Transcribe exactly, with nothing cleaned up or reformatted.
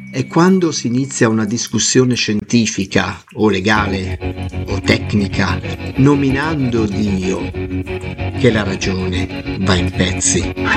È quando si inizia una discussione scientifica o legale o tecnica, nominando Dio, che la ragione va in pezzi.